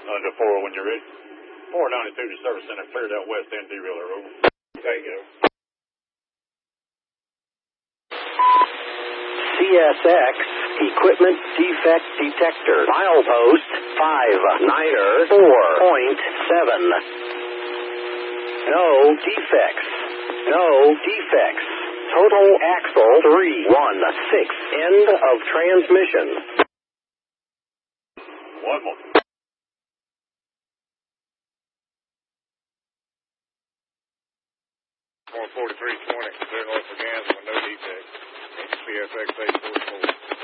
To 40 when you're ready. 492 to Service Center, cleared out west end derailleur, over. There you go. CSX Equipment Defect Detector. Milepost 59er 4.7. No defects. No defects. Total axle 316. End of transmission. One more. 4320, clear north for Gansville, no defects. CSX 844.